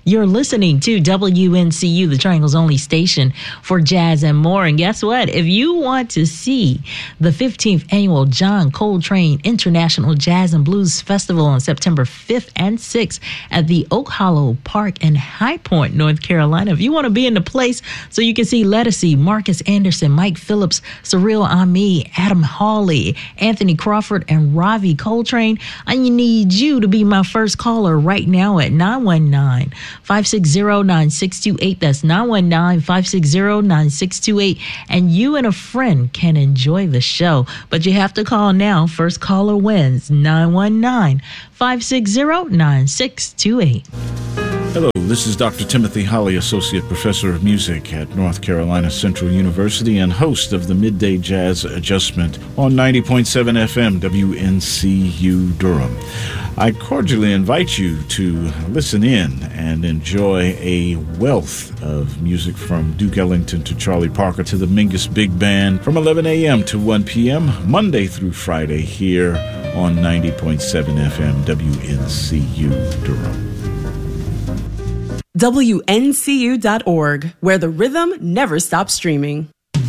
You're listening to WNCU, the Triangle's only station for jazz and more. And guess what? If you want to see the 15th annual John Coltrane International Jazz and Blues Festival on September 5th and 6th at the Oak Hollow Park in High Point, North Carolina, if you want to be in the place so you can see Lettucey, Marcus Anderson, Mike Phillips, Cyril Ami, Adam Hawley, Anthony Crawford, and Ravi Coltrane, I need you to be my first caller right now at 919-560-9628. That's 919-560-9628. And you and a friend can enjoy the show. But you have to call now. First caller wins. 919-560-9628. Hello, this is Dr. Timothy Holly, Associate Professor of Music at North Carolina Central University and host of the Midday Jazz Adjustment on 90.7 FM WNCU Durham. I cordially invite you to listen in and enjoy a wealth of music from Duke Ellington to Charlie Parker to the Mingus Big Band from 11 a.m. to 1 p.m. Monday through Friday here on 90.7 FM WNCU Durham. WNCU.org, where the rhythm never stops streaming.